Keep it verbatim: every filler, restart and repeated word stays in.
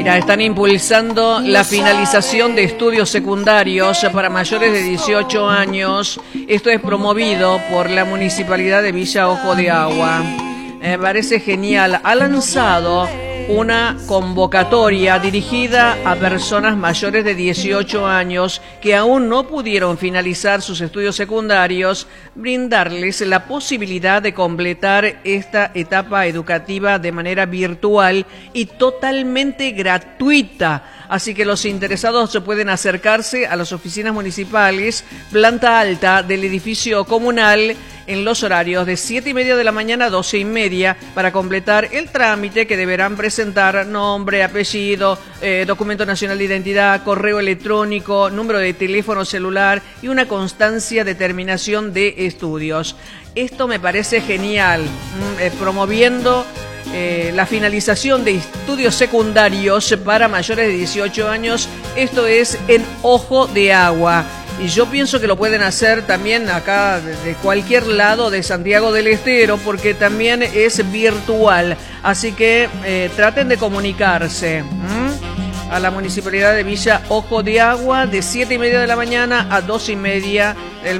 Mira, están impulsando la finalización de estudios secundarios para mayores de dieciocho años. Esto es promovido por la Municipalidad de Villa Ojo de Agua. Me parece genial. Ha lanzado una convocatoria dirigida a personas mayores de dieciocho años que aún no pudieron finalizar sus estudios secundarios, brindarles la posibilidad de completar esta etapa educativa de manera virtual y totalmente gratuita. Así que los interesados se pueden acercarse a las oficinas municipales, planta alta del edificio comunal, en los horarios de siete y media de la mañana a doce y media para completar el trámite que deberán presentar: nombre, apellido, eh, documento nacional de identidad, correo electrónico, número de teléfono celular y una constancia de terminación de estudios. Esto me parece genial, eh, promoviendo eh, la finalización de estudios secundarios para mayores de dieciocho años. Esto es en Ojo de Agua. Y yo pienso que lo pueden hacer también acá de cualquier lado de Santiago del Estero, porque también es virtual. Así que eh, traten de comunicarse ¿m? a la Municipalidad de Villa Ojo de Agua de siete y media de la mañana a doce y media del